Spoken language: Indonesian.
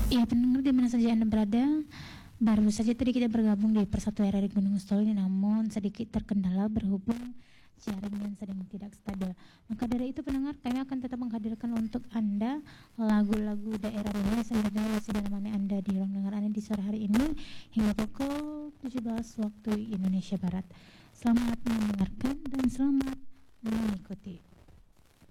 Ya, pendengar di mana saja Anda berada, baru saja tadi kita bergabung di Persatu RRI Gunung Stoli, namun sedikit terkendala berhubung jaringan sedang tidak stabil. Maka dari itu pendengar, kami akan tetap menghadirkan untuk Anda lagu-lagu daerah luar Sulawesi dalam mana Anda di ruang dengar Anda di sore hari ini hingga pukul 17 waktu Indonesia Barat. Selamat mendengarkan dan selamat mengikuti.